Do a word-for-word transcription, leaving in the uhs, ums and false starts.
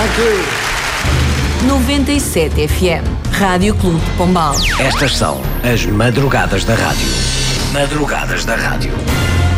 noventa e sete F M, Rádio Clube de Pombal. Estas são as madrugadas da rádio. Madrugadas da rádio.